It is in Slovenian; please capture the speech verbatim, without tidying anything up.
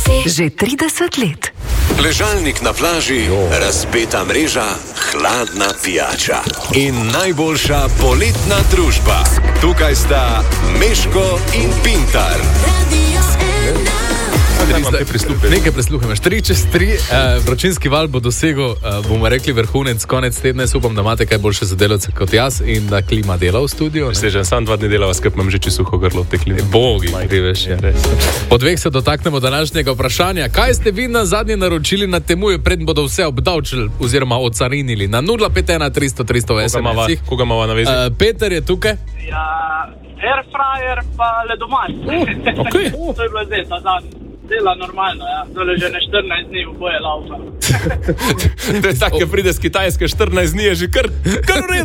Že trideset let. Ležalnik na plaži, razpeta mreža, hladna pijača in najboljša poletna družba. Tukaj sta Meško in Pintar. Nekaj prisluhe imaš. Tri čez tri, eh, vročinski val bo dosegel, eh, bomo rekli, vrhunec konec tedna. Upam, da imate kaj boljše za delavce kot jaz in da klima dela v studiu. Mislim, že sam dva dni delava, skrb imam že čisto suho grlo v te klime. Bogi, griveš, je res. Po dveh se dotaknemo današnjega vprašanja. Kaj ste vi na zadnje naročili na Temuju, preden bodo vse obdavčili oziroma ocarinili? Na nula pet ena tristo tristo es em es-ih. Koga imava na vezi? Uh, Peter je tukaj. Ja, airfryer pa ledomat. Uh, okay. uh. To je bilo zdaj, ta zadnji. Dela normalno, ja. Tole že ne štirinajst dni v boje laufa. To je tako, pride z Kitajske, štirinajst dni je že kar, kar v redu.